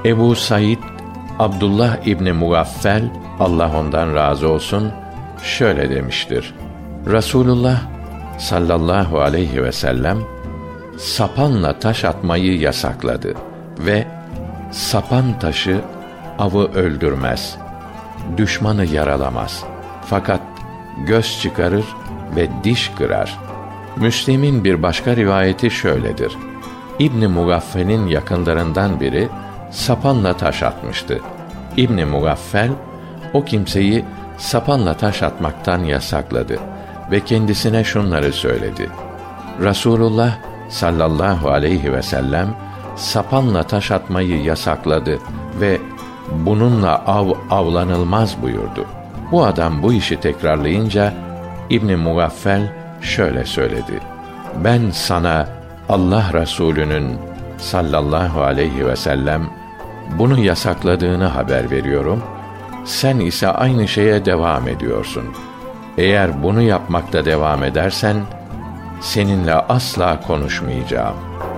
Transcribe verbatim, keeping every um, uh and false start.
Ebu Said Abdullah İbni Mugaffel, Allah ondan razı olsun, şöyle demiştir: Resulullah sallallahu aleyhi ve sellem sapanla taş atmayı yasakladı ve sapan taşı avı öldürmez, düşmanı yaralamaz, fakat göz çıkarır ve diş kırar. Müslim'in bir başka rivayeti şöyledir: İbn Mugaffel'in yakınlarından biri sapanla taş atmıştı. İbn Mugaffel o kimseyi sapanla taş atmaktan yasakladı ve kendisine şunları söyledi: Resulullah sallallahu aleyhi ve sellem sapanla taş atmayı yasakladı ve bununla av avlanılmaz buyurdu. Bu adam bu işi tekrarlayınca İbn Mugaffel şöyle söyledi: Ben sana Allah Resulü'nün sallallahu aleyhi ve sellem bunu yasakladığını haber veriyorum. Sen ise aynı şeye devam ediyorsun. Eğer bunu yapmakta devam edersen seninle asla konuşmayacağım.